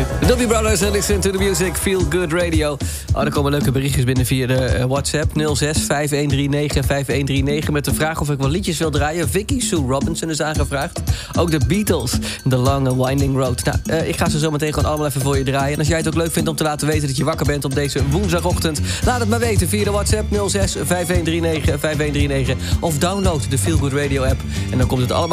De Doobie Brothers en Listen to the Music, Feel Good Radio. Oh, er komen leuke berichtjes binnen via de WhatsApp. 06-5139-5139 met de vraag of ik wel liedjes wil draaien. Vicky Sue Robinson is aangevraagd. Ook de Beatles, The Long and Winding Road. Nou, ik ga ze zo meteen gewoon allemaal even voor je draaien. En als jij het ook leuk vindt om te laten weten dat je wakker bent op deze woensdagochtend, laat het maar weten via de WhatsApp 06-5139-5139. Of download de Feel Good Radio app. En dan komt het allemaal